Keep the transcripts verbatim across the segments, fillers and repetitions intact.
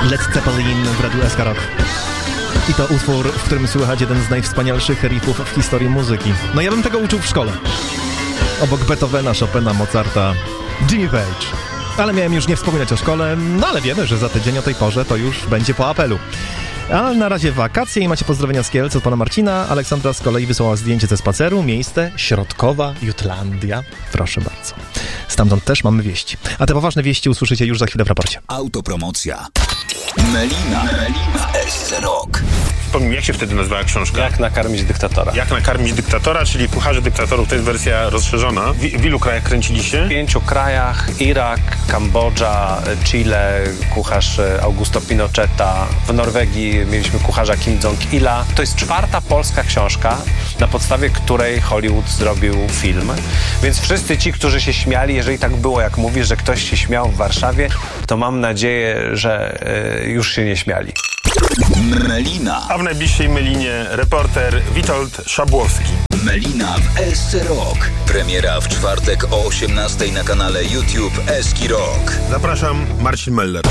Led Zeppelin w Radiu S K Rock. I to utwór, w którym słychać jeden z najwspanialszych riffów w historii muzyki. No ja bym tego uczył w szkole. Obok Beethovena, Chopina, Mozarta, Jimmy Page. Ale miałem już nie wspominać o szkole, no ale wiemy, że za tydzień o tej porze to już będzie po apelu. A na razie wakacje i macie pozdrowienia z Kielc od pana Marcina. Aleksandra z kolei wysłała zdjęcie ze spaceru. Miejsce Środkowa Jutlandia. Proszę bardzo. Stamtąd też mamy wieści. A te poważne wieści usłyszycie już za chwilę w raporcie. Autopromocja. Melina. Melina w S C Rock. Pomimo, jak się wtedy nazywała książka? Jak nakarmić dyktatora. Jak nakarmić dyktatora, czyli Kucharzy dyktatorów. To jest wersja rozszerzona. W, w ilu krajach kręciliście? W pięciu krajach. Irak, Kambodża, Chile, kucharz Augusto Pinocheta. W Norwegii mieliśmy kucharza Kim Jong-ila. To jest czwarta polska książka, na podstawie której Hollywood zrobił film. Więc wszyscy ci, którzy się śmiali, jeżeli tak było, jak mówisz, że ktoś się śmiał w Warszawie, to mam nadzieję, że y, już się nie śmiali. Melina. A w najbliższej Melinie reporter Witold Szabłowski. Melina w S C Rock. Premiera w czwartek o osiemnastej na kanale YouTube S K Rock. Zapraszam, Marcin Meller.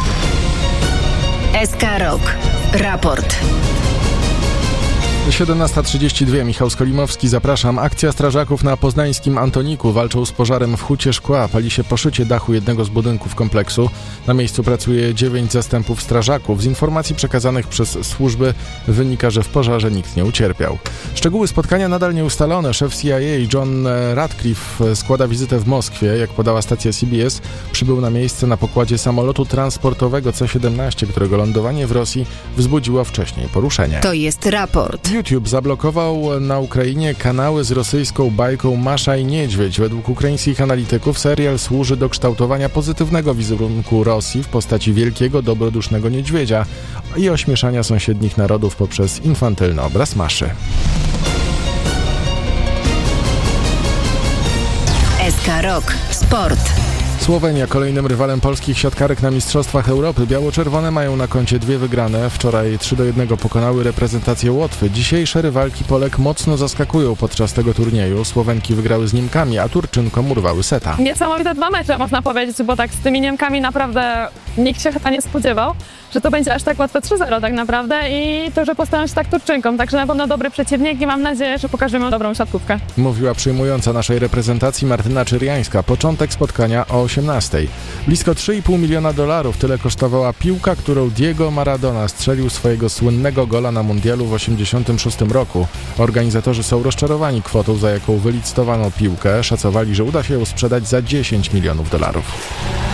S K Rock. Raport. siedemnasta trzydzieści dwa, Michał Skolimowski, zapraszam. Akcja strażaków na poznańskim Antoniku. Walczą z pożarem w Hucie Szkła. Pali się poszycie dachu jednego z budynków kompleksu. Na miejscu pracuje dziewięć zastępów strażaków. Z informacji przekazanych przez służby wynika, że w pożarze nikt nie ucierpiał. Szczegóły spotkania nadal nieustalone. Szef C I A John Radcliffe składa wizytę w Moskwie. Jak podała stacja C B S, przybył na miejsce na pokładzie samolotu transportowego C siedemnaście, którego lądowanie w Rosji wzbudziło wcześniej poruszenie. To jest raport. YouTube zablokował na Ukrainie kanały z rosyjską bajką Masza i Niedźwiedź. Według ukraińskich analityków serial służy do kształtowania pozytywnego wizerunku Rosji w postaci wielkiego, dobrodusznego niedźwiedzia i ośmieszania sąsiednich narodów poprzez infantylny obraz Maszy. S K Rock. Sport. Słowenia kolejnym rywalem polskich siatkarek na Mistrzostwach Europy. Biało-czerwone mają na koncie dwie wygrane. Wczoraj trzy do jednego pokonały reprezentację Łotwy. Dzisiejsze rywalki Polek mocno zaskakują podczas tego turnieju. Słowenki wygrały z Niemkami, a Turczynkom urwały seta. Niesamowite dwa mecze, można powiedzieć, bo tak z tymi Niemkami naprawdę nikt się chyba nie spodziewał, że to będzie aż tak łatwe trzy zero tak naprawdę i to, że postawią się tak Turczynkom. Także na pewno dobry przeciwnik i mam nadzieję, że pokażemy dobrą siatkówkę. Mówiła przyjmująca naszej reprezentacji Martyna Czyriańska. Początek spotkania o osiemnastej. Blisko trzy i pół miliona dolarów tyle kosztowała piłka, którą Diego Maradona strzelił swojego słynnego gola na mundialu w osiemdziesiątym szóstym roku. Organizatorzy są rozczarowani kwotą, za jaką wylicytowano piłkę. Szacowali, że uda się ją sprzedać za dziesięć milionów dolarów.